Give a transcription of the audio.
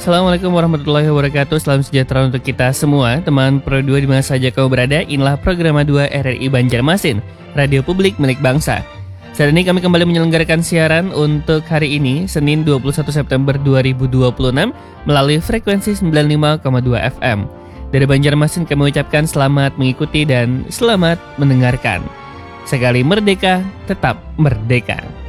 Assalamualaikum warahmatullahi wabarakatuh. Salam sejahtera untuk kita semua. Teman Pro 2 di mana saja kau berada. Inilah program 2 RRI Banjarmasin, radio publik milik bangsa. Saat ini kami kembali menyelenggarakan siaran untuk hari ini, Senin 21 September 2026 melalui frekuensi 95,2 FM. Dari Banjarmasin kami ucapkan selamat mengikuti dan selamat mendengarkan. Sekali merdeka, tetap merdeka.